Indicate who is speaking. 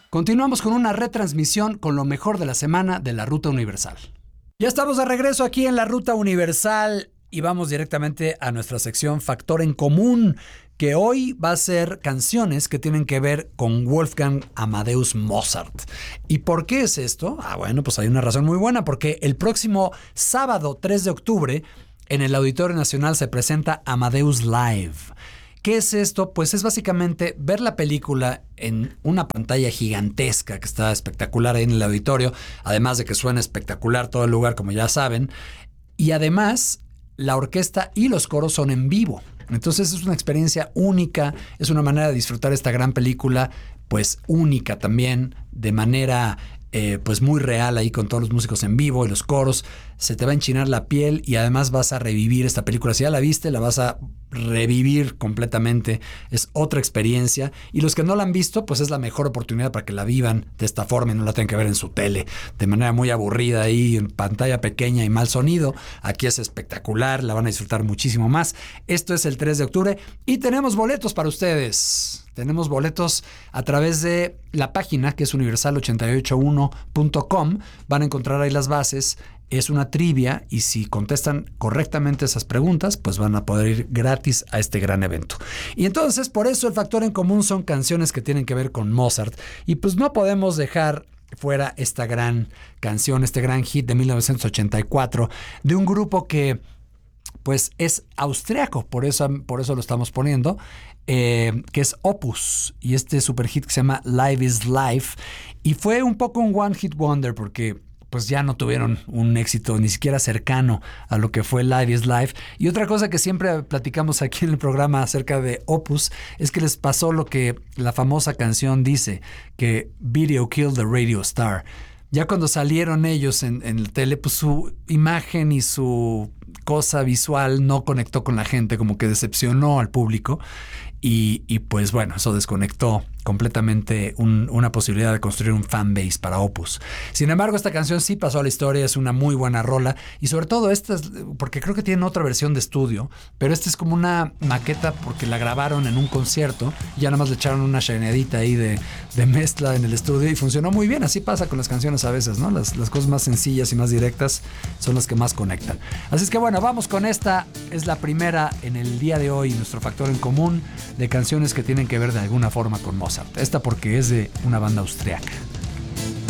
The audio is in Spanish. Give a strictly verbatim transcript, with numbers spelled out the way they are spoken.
Speaker 1: Continuamos con una retransmisión con lo mejor de la semana de la Ruta Universal. Ya estamos de regreso aquí en la Ruta Universal y vamos directamente a nuestra sección Factor en Común, que hoy va a ser canciones que tienen que ver con Wolfgang Amadeus Mozart. ¿Y por qué es esto? Ah, bueno, pues hay una razón muy buena, porque el próximo sábado tres de octubre en el Auditorio Nacional se presenta Amadeus Live. ¿Qué es esto? Pues es básicamente ver la película en una pantalla gigantesca que está espectacular ahí en el auditorio, además de que suena espectacular todo el lugar, como ya saben, y además la orquesta y los coros son en vivo. Entonces es una experiencia única, es una manera de disfrutar esta gran película, pues única también, de manera eh, pues muy real ahí con todos los músicos en vivo y los coros. Se te va a enchinar la piel y además vas a revivir esta película. Si ya la viste, la vas a revivir completamente. Es otra experiencia. Y los que no la han visto, pues es la mejor oportunidad para que la vivan de esta forma y no la tengan que ver en su tele de manera muy aburrida ahí en pantalla pequeña y mal sonido. Aquí es espectacular, la van a disfrutar muchísimo más. Esto es el tres de octubre y tenemos boletos para ustedes. Tenemos boletos a través de la página que es universal ochenta y ocho uno punto com. Van a encontrar ahí las bases. Es una trivia y si contestan correctamente esas preguntas, pues van a poder ir gratis a este gran evento. Y entonces, por eso el factor en común son canciones que tienen que ver con Mozart. Y pues no podemos dejar fuera esta gran canción, este gran hit de mil novecientos ochenta y cuatro de un grupo que pues es austriaco, por eso, por eso lo estamos poniendo, eh, que es Opus, y este super hit que se llama Live is Life, y fue un poco un one hit wonder porque pues ya no tuvieron un éxito ni siquiera cercano a lo que fue Live is Life. Y otra cosa que siempre platicamos aquí en el programa acerca de Opus es que les pasó lo que la famosa canción dice, que Video Killed the Radio Star. Ya cuando salieron ellos en, en la tele, pues su imagen y su cosa visual no conectó con la gente, como que decepcionó al público y, y pues bueno, eso desconectó completamente un, una posibilidad de construir un fanbase para Opus. Sin embargo, esta canción sí pasó a la historia, es una muy buena rola y sobre todo esta, es, porque creo que tienen otra versión de estudio, pero esta es como una maqueta porque la grabaron en un concierto y ya nada más le echaron una shaneadita ahí de, de mezcla en el estudio y funcionó muy bien. Así pasa con las canciones a veces, ¿no? Las, las cosas más sencillas y más directas son las que más conectan. Así es que bueno, vamos con esta. Es la primera en el día de hoy, nuestro factor en común de canciones que tienen que ver de alguna forma con Mozart. Esta porque es de una banda austriaca.